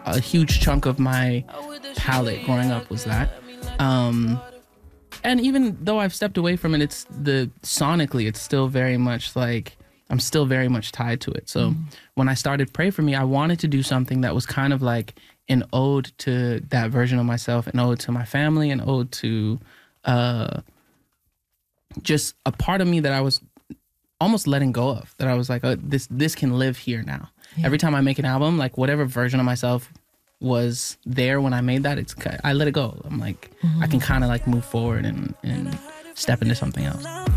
a huge chunk of my palette growing up was that. And even though I've stepped away from it, sonically, it's still very much like, I'm still very much tied to it. So when I started Pray For Me, I wanted to do something that was kind of like an ode to that version of myself, an ode to my family, an ode to just a part of me that I was almost letting go of, that I was like, this can live here now. Yeah. Every time I make an album, like whatever version of myself was there when I made that, I let it go. I'm like, I can kind of like move forward and step into something else.